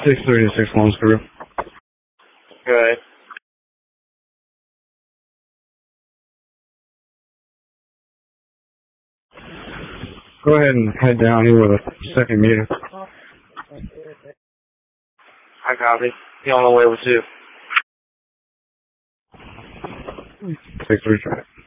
630 to 61 crew. Good. Go ahead and head down here with a second meter. I copy. Be on the way with you. 630 track.